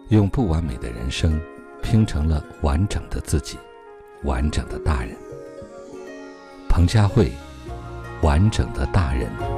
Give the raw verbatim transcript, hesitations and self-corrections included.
用不完美的人生拼成了完整的自己，完整的大人。彭佳慧，完整的大人。